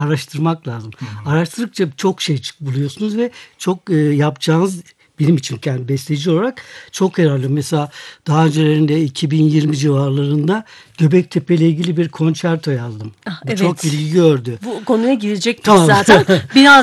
araştırmak lazım. Hı hı. Araştırdıkça çok şey buluyorsunuz ve çok yapacağınız benim için yani besteci olarak çok yararlı. Mesela daha öncelerinde 2020 civarlarında Göbektepe ile ilgili bir konçerto yazdım. Bu çok Evet. ilgi gördü. Bu konuya girecektik Tamam. zaten. Biraz